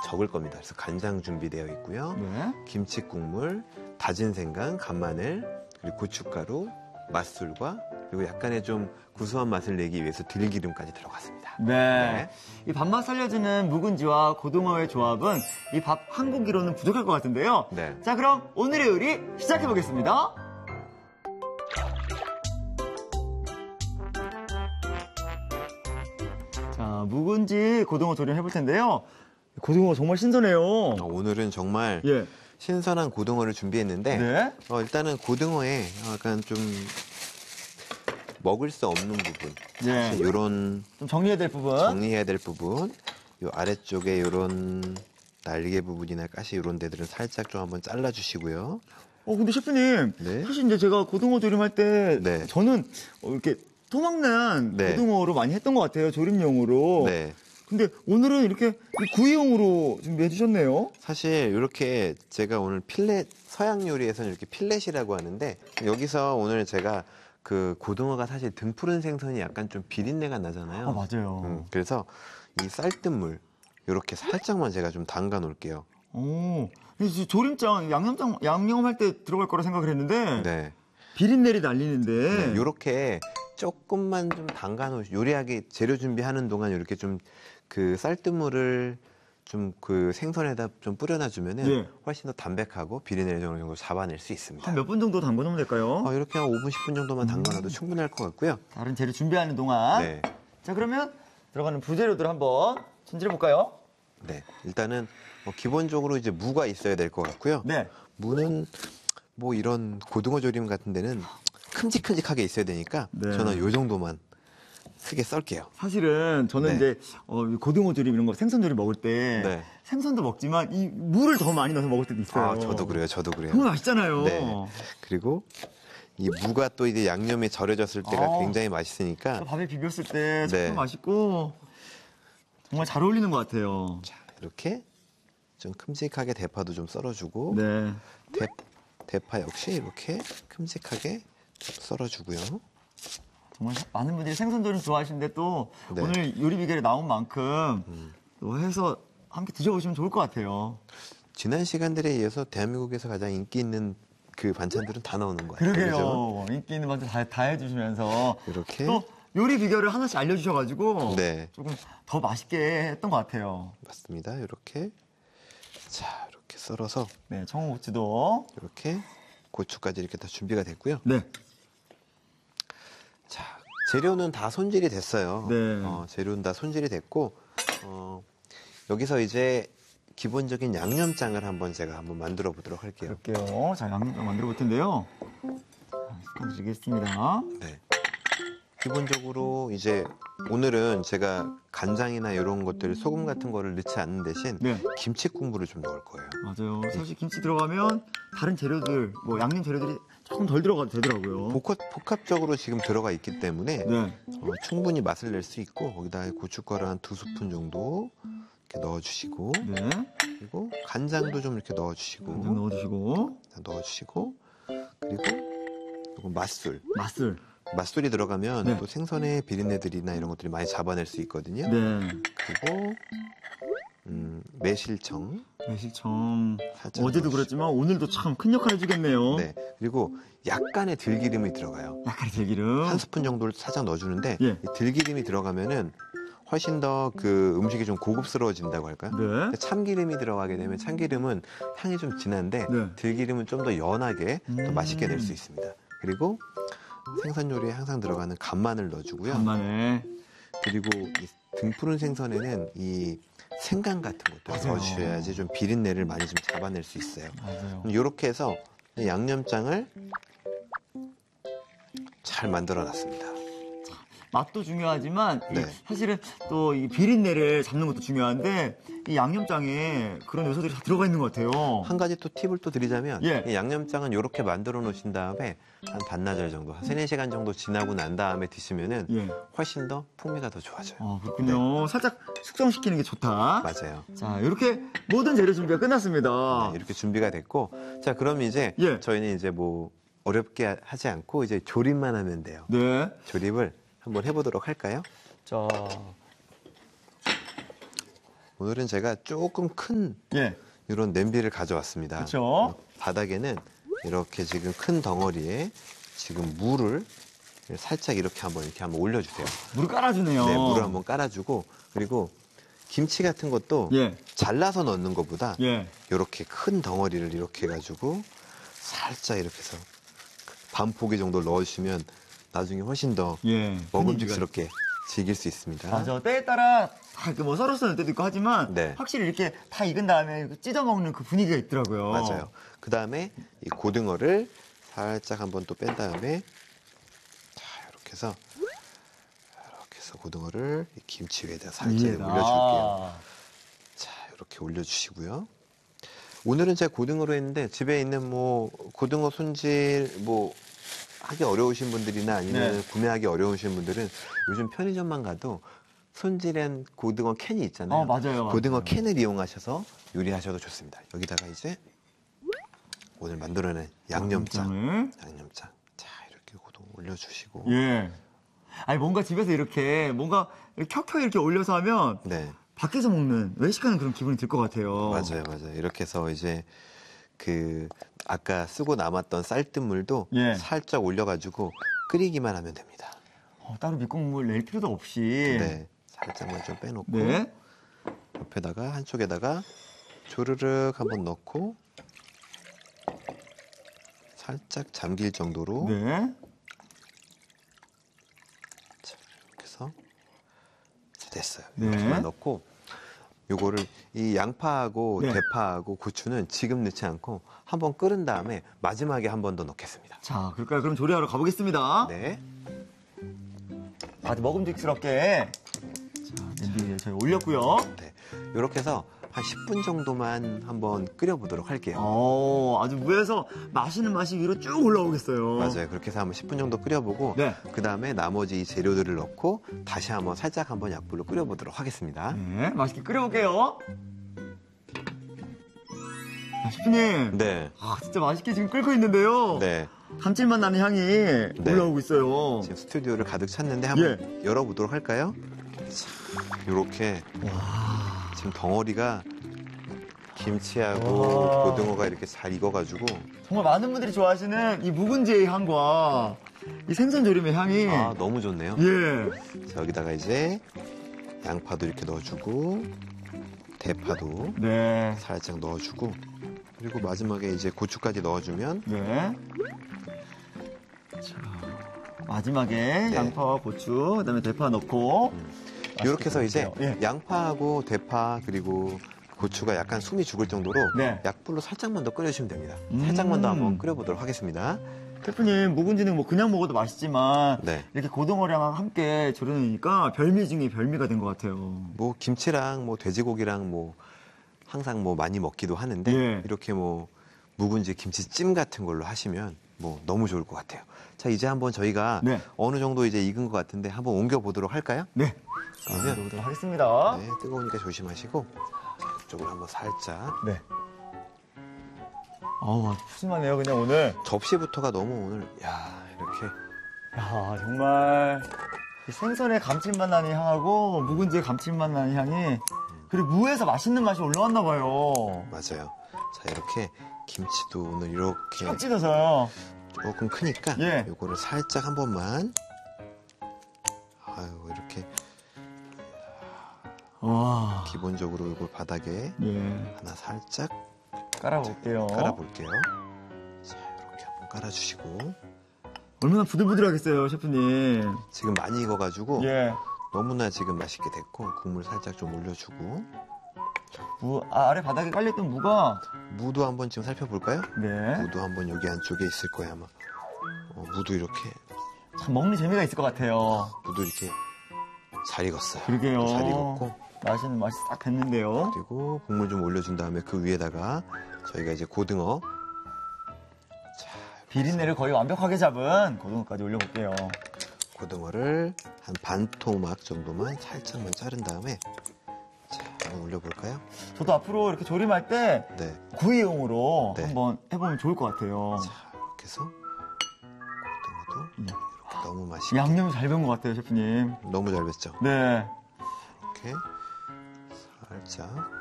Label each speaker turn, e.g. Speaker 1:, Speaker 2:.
Speaker 1: 적을 겁니다. 그래서 간장 준비되어 있고요.
Speaker 2: 네.
Speaker 1: 김치 국물, 다진 생강, 간마늘, 그리고 고춧가루, 맛술과 그리고 약간의 좀 구수한 맛을 내기 위해서 들기름까지 들어갔습니다.
Speaker 2: 네. 이 밥맛 살려주는 묵은지와 고등어의 조합은 이 밥 한 공기로는 부족할 것 같은데요.
Speaker 1: 네.
Speaker 2: 자, 그럼 오늘의 요리 시작해 보겠습니다. 자, 묵은지 고등어 조림 해볼 텐데요. 고등어 정말 신선해요.
Speaker 1: 오늘은 정말
Speaker 2: 예.
Speaker 1: 신선한 고등어를 준비했는데
Speaker 2: 네.
Speaker 1: 일단은 고등어에 약간 좀 먹을 수 없는 부분,
Speaker 2: 네.
Speaker 1: 이런
Speaker 2: 좀 정리해야 될 부분.
Speaker 1: 정리해야 될 부분, 요 아래쪽에 이런 날개 부분이나 가시 이런 데들은 살짝 좀 한번 잘라주시고요.
Speaker 2: 근데 셰프님,
Speaker 1: 네.
Speaker 2: 사실 이제 제가 고등어 조림할 때
Speaker 1: 네.
Speaker 2: 저는 이렇게 토막난
Speaker 1: 네.
Speaker 2: 고등어로 많이 했던 것 같아요, 조림용으로.
Speaker 1: 네.
Speaker 2: 근데 오늘은 이렇게 구이용으로 준비해 주셨네요.
Speaker 1: 사실 이렇게 제가 오늘 필렛, 서양 요리에서는 이렇게 필렛이라고 하는데 여기서 오늘 제가 그 고등어가 사실 등 푸른 생선이 약간 좀 비린내가 나잖아요.
Speaker 2: 맞아요.
Speaker 1: 그래서 이 쌀뜨물 이렇게 살짝만 제가 좀 담가 놓을게요.
Speaker 2: 조림장, 양념할 때 들어갈 거라 생각을 했는데
Speaker 1: 네.
Speaker 2: 비린내를 날리는데.
Speaker 1: 이렇게 조금만 좀 담가 놓으시고 요리하게 재료 준비하는 동안 이렇게 좀 그 쌀뜨물을 좀 그 생선에다 좀 뿌려놔 주면은
Speaker 2: 예. 훨씬
Speaker 1: 더 담백하고 비린내를 어느 정도 잡아낼 수 있습니다.
Speaker 2: 한 몇 분 정도 담궈 놓으면 될까요?
Speaker 1: 이렇게 한 5분, 10분 정도만 담가놔도 충분할 것 같고요.
Speaker 2: 다른 재료 준비하는 동안.
Speaker 1: 네.
Speaker 2: 자, 그러면 들어가는 부재료들 한번 손질해 볼까요?
Speaker 1: 네. 일단은 기본적으로 이제 무가 있어야 될 것 같고요.
Speaker 2: 네.
Speaker 1: 무는 뭐 이런 고등어 조림 같은 데는 큼직큼직하게 있어야 되니까
Speaker 2: 네.
Speaker 1: 저는 요 정도만 크게 썰게요.
Speaker 2: 사실은 저는
Speaker 1: 네.
Speaker 2: 이제 고등어 조림 이런 거 생선 조림 먹을 때
Speaker 1: 네.
Speaker 2: 생선도 먹지만 이 무를 더 많이 넣어서 먹을 때도 있어요.
Speaker 1: 저도 그래요.
Speaker 2: 그거 맛있잖아요.
Speaker 1: 네. 그리고 이 무가 또 이제 양념에 절여졌을 때가 굉장히 맛있으니까
Speaker 2: 밥에 비볐을 때
Speaker 1: 네.
Speaker 2: 정말 맛있고 정말 잘 어울리는 것 같아요.
Speaker 1: 자, 이렇게 좀 큼직하게 대파도 좀 썰어주고
Speaker 2: 네.
Speaker 1: 대파 역시 이렇게 큼직하게 썰어주고요.
Speaker 2: 정말 많은 분들이 생선 조림 좋아하시는데 또
Speaker 1: 네.
Speaker 2: 오늘 요리 비결에 나온 만큼 또 해서 함께 드셔보시면 좋을 것 같아요.
Speaker 1: 지난 시간들에 이어서 대한민국에서 가장 인기 있는 그 반찬들은 다 나오는 거예요.
Speaker 2: 그러게요.
Speaker 1: 그죠?
Speaker 2: 인기 있는 반찬 다 해주시면서
Speaker 1: 이렇게
Speaker 2: 또 요리 비결을 하나씩 알려주셔가지고
Speaker 1: 네.
Speaker 2: 조금 더 맛있게 했던 것 같아요.
Speaker 1: 맞습니다. 이렇게 자 이렇게 썰어서
Speaker 2: 네, 청고추도
Speaker 1: 이렇게 고추까지 이렇게 다 준비가 됐고요.
Speaker 2: 네.
Speaker 1: 자 재료는 다 손질이 됐어요.
Speaker 2: 네.
Speaker 1: 재료는 다 손질이 됐고 여기서 이제 기본적인 양념장을 제가 한번 만들어 보도록 할게요.
Speaker 2: 그럴게요. 자, 양념장 만들어 볼 텐데요. 자, 드리겠습니다.
Speaker 1: 네. 기본적으로 이제 오늘은 제가 간장이나 이런 것들 소금 같은 거를 넣지 않는 대신
Speaker 2: 네.
Speaker 1: 김치 국물을 좀 넣을 거예요.
Speaker 2: 맞아요. 사실 김치 들어가면 다른 재료들, 뭐 양념 재료들이 조금 덜 들어가도 되더라고요.
Speaker 1: 복합적으로 지금 들어가 있기 때문에
Speaker 2: 네.
Speaker 1: 충분히 맛을 낼 수 있고 거기다 고춧가루 한 2스푼 정도 이렇게 넣어주시고
Speaker 2: 네.
Speaker 1: 그리고 간장도 좀 이렇게 넣어주시고
Speaker 2: 간장 넣어주시고
Speaker 1: 그리고 이거 맛술. 맛술이 들어가면
Speaker 2: 네.
Speaker 1: 또 생선의 비린내들이나 이런 것들이 많이 잡아낼 수 있거든요.
Speaker 2: 네.
Speaker 1: 그리고 매실청.
Speaker 2: 매실청.
Speaker 1: 살짝
Speaker 2: 어제도
Speaker 1: 넣어주시고.
Speaker 2: 그랬지만 오늘도 참 큰 역할을 해주겠네요.
Speaker 1: 네. 그리고 약간의 들기름이 들어가요.
Speaker 2: 약간의 들기름.
Speaker 1: 한 스푼 정도를 살짝 넣어주는데
Speaker 2: 예.
Speaker 1: 이 들기름이 들어가면은 훨씬 더 그 음식이 좀 고급스러워진다고 할까요?
Speaker 2: 네.
Speaker 1: 참기름이 들어가게 되면 참기름은 향이 좀 진한데
Speaker 2: 네.
Speaker 1: 들기름은 좀 더 연하게 더 맛있게 낼 수 있습니다. 그리고 생선 요리에 항상 들어가는 간마늘 넣어주고요.
Speaker 2: 간마늘.
Speaker 1: 그리고 이 등푸른 생선에는 이 생강 같은 것도
Speaker 2: 맞아요.
Speaker 1: 넣어주셔야지 좀 비린내를 많이 좀 잡아낼 수 있어요.
Speaker 2: 맞아요.
Speaker 1: 이렇게 해서 이 양념장을 잘 만들어 놨습니다.
Speaker 2: 맛도 중요하지만
Speaker 1: 네.
Speaker 2: 사실은 또 이 비린내를 잡는 것도 중요한데 이 양념장에 그런 요소들이 다 들어가 있는 것 같아요.
Speaker 1: 한 가지 또 팁을 또 드리자면
Speaker 2: 예.
Speaker 1: 이 양념장은 이렇게 만들어 놓으신 다음에 한 반나절 정도, 한 3-4시간 정도 지나고 난 다음에 드시면은
Speaker 2: 예.
Speaker 1: 훨씬 더 풍미가 더 좋아져요.
Speaker 2: 그렇군요. 살짝 숙성시키는 게 좋다.
Speaker 1: 맞아요.
Speaker 2: 자, 이렇게 모든 재료 준비가 끝났습니다.
Speaker 1: 네, 이렇게 준비가 됐고, 자, 그럼 이제
Speaker 2: 예.
Speaker 1: 저희는 이제 뭐 어렵게 하지 않고 이제 조림만 하면 돼요.
Speaker 2: 네.
Speaker 1: 조림을 한번 해보도록 할까요?
Speaker 2: 자,
Speaker 1: 오늘은 제가 조금 큰
Speaker 2: 예.
Speaker 1: 이런 냄비를 가져왔습니다.
Speaker 2: 그렇죠.
Speaker 1: 바닥에는 이렇게 지금 큰 덩어리에 지금 물을 살짝 이렇게 한번 올려주세요.
Speaker 2: 물을 깔아주네요.
Speaker 1: 네, 물을 한번 깔아주고 그리고 김치 같은 것도
Speaker 2: 예.
Speaker 1: 잘라서 넣는 것보다
Speaker 2: 예.
Speaker 1: 이렇게 큰 덩어리를 이렇게 해가지고 살짝 이렇게 해서 반 포기 정도 넣어주시면 나중에 훨씬 더
Speaker 2: 예.
Speaker 1: 먹음직스럽게 즐길 수 있습니다.
Speaker 2: 맞아. 때에 따라 다 뭐 썰어서 넣을 때도 있고 하지만
Speaker 1: 네.
Speaker 2: 확실히 이렇게 다 익은 다음에 찢어 먹는 그 분위기가 있더라고요.
Speaker 1: 맞아요. 그 다음에 이 고등어를 살짝 한번 또 뺀 다음에 자 이렇게 해서 고등어를 이 김치 위에다 살짝 올려줄게요. 자 이렇게 올려주시고요. 오늘은 제가 고등어로 했는데 집에 있는 뭐 고등어 손질 뭐 하기 어려우신 분들이나 아니면
Speaker 2: 네.
Speaker 1: 구매하기 어려우신 분들은 요즘 편의점만 가도 손질한 고등어 캔이 있잖아요.
Speaker 2: 맞아요.
Speaker 1: 고등어
Speaker 2: 맞아요.
Speaker 1: 캔을 이용하셔서 요리하셔도 좋습니다. 여기다가 이제 오늘 만들어낸 양념장. 자 이렇게 고등어 올려주시고.
Speaker 2: 예. 아니 뭔가 집에서 이렇게 뭔가 켜켜 이렇게 올려서 하면
Speaker 1: 네.
Speaker 2: 밖에서 먹는 외식하는 그런 기분이 들 것 같아요.
Speaker 1: 맞아요. 이렇게 해서 이제 그 아까 쓰고 남았던 쌀뜨물도
Speaker 2: 예.
Speaker 1: 살짝 올려가지고 끓이기만 하면 됩니다.
Speaker 2: 따로 밑국물 낼 필요도 없이.
Speaker 1: 네. 살짝만 좀 빼놓고
Speaker 2: 네.
Speaker 1: 옆에다가 한쪽에다가 조르륵 한번 넣고 살짝 잠길 정도로
Speaker 2: 네.
Speaker 1: 자, 이렇게 해서 자, 됐어요.
Speaker 2: 네.
Speaker 1: 이렇게만 넣고 요거를 이 양파하고
Speaker 2: 네.
Speaker 1: 대파하고 고추는 지금 넣지 않고 한번 끓은 다음에 마지막에 한 번 더 넣겠습니다.
Speaker 2: 자, 그럴까요? 그럼 조리하러 가보겠습니다.
Speaker 1: 네.
Speaker 2: 아주 먹음직스럽게 자, 냄비에 저희 올렸고요.
Speaker 1: 네. 이렇게 해서 한 10분 정도만 한번 끓여보도록 할게요.
Speaker 2: 아주 무에서 맛있는 맛이 위로 쭉 올라오겠어요.
Speaker 1: 맞아요. 그렇게 해서 한번 10분 정도 끓여보고
Speaker 2: 네.
Speaker 1: 그 다음에 나머지 이 재료들을 넣고 다시 한번 살짝 한번 약불로 끓여보도록 하겠습니다.
Speaker 2: 네, 맛있게 끓여볼게요. 셰프님.
Speaker 1: 네.
Speaker 2: 진짜 맛있게 지금 끓고 있는데요.
Speaker 1: 네.
Speaker 2: 감칠맛 나는 향이 올라오고 있어요.
Speaker 1: 지금 스튜디오를 가득 찼는데 한번 열어보도록 할까요? 이렇게 지금 덩어리가 김치하고 고등어가 이렇게 잘 익어가지고
Speaker 2: 정말 많은 분들이 좋아하시는 이 묵은지의 향과 이 생선 조림의 향이
Speaker 1: 너무 좋네요.
Speaker 2: 예.
Speaker 1: 자, 여기다가 이제 양파도 이렇게 넣어주고 대파도
Speaker 2: 네.
Speaker 1: 살짝 넣어주고 그리고 마지막에 이제 고추까지 넣어주면
Speaker 2: 네. 자, 마지막에 양파와 고추, 그다음에 대파 넣고
Speaker 1: 이렇게 해서 이제
Speaker 2: 예.
Speaker 1: 양파하고 대파 그리고 고추가 약간 숨이 죽을 정도로
Speaker 2: 네.
Speaker 1: 약불로 살짝만 더 끓여주시면 됩니다. 살짝만 더 한번 끓여보도록 하겠습니다.
Speaker 2: 셰프님, 묵은지는 뭐 그냥 먹어도 맛있지만
Speaker 1: 네.
Speaker 2: 이렇게 고등어랑 함께 조려내니까 별미 중에 별미가 된 것 같아요.
Speaker 1: 뭐 김치랑 뭐 돼지고기랑 뭐 항상 뭐 많이 먹기도 하는데
Speaker 2: 예.
Speaker 1: 이렇게 뭐 묵은지 김치찜 같은 걸로 하시면 뭐 너무 좋을 것 같아요. 자, 이제 한번 저희가
Speaker 2: 네.
Speaker 1: 어느 정도 이제 익은 것 같은데 한번 옮겨 보도록 할까요?
Speaker 2: 네.
Speaker 1: 그러면
Speaker 2: 보도록 하겠습니다.
Speaker 1: 네, 뜨거우니까 조심하시고 자, 이쪽으로 한번 살짝
Speaker 2: 네. 아주 푸짐하네요, 그냥 오늘.
Speaker 1: 접시부터가 너무 오늘 이렇게
Speaker 2: 야, 정말 이 생선의 감칠맛 나는 향하고 묵은지의 감칠맛 나는 향이 그리고 무에서 맛있는 맛이 올라왔나 봐요.
Speaker 1: 맞아요. 자, 이렇게 김치도 오늘 이렇게
Speaker 2: 쫙 찢어서요.
Speaker 1: 조금 크니까
Speaker 2: 예.
Speaker 1: 요거를 살짝 한 번만 이렇게
Speaker 2: 와.
Speaker 1: 기본적으로 이걸 바닥에
Speaker 2: 예.
Speaker 1: 하나 살짝
Speaker 2: 깔아볼게요.
Speaker 1: 깔아볼게요. 자, 이렇게 한번 깔아주시고
Speaker 2: 얼마나 부들부들하겠어요, 셰프님.
Speaker 1: 지금 많이 익어가지고
Speaker 2: 예.
Speaker 1: 너무나 지금 맛있게 됐고 국물 살짝 좀 올려주고
Speaker 2: 아래 바닥에 깔렸던 무가
Speaker 1: 무도 한번 지금 살펴볼까요?
Speaker 2: 네.
Speaker 1: 무도 한번 여기 안쪽에 있을 거예요 아마. 무도 이렇게
Speaker 2: 참 먹는 재미가 있을 것 같아요.
Speaker 1: 무도 이렇게 잘 익었어요.
Speaker 2: 그러게요.
Speaker 1: 잘 익었고
Speaker 2: 맛있는 맛이 싹 됐는데요.
Speaker 1: 그리고 국물 좀 올려준 다음에 그 위에다가 저희가 이제 고등어
Speaker 2: 비린내를 거의 완벽하게 잡은 고등어까지 올려볼게요.
Speaker 1: 고등어를 한 반 토막 정도만 살짝만 자른 다음에 자, 한번 올려볼까요?
Speaker 2: 저도 앞으로 이렇게 조림할 때
Speaker 1: 네.
Speaker 2: 구이용으로
Speaker 1: 네.
Speaker 2: 한번 해보면 좋을 것 같아요.
Speaker 1: 자, 이렇게 해서 고등어도 이렇게 너무 맛있게
Speaker 2: 양념이 잘 된 것 같아요, 셰프님.
Speaker 1: 너무 잘 뱄죠?
Speaker 2: 네.
Speaker 1: 이렇게 살짝.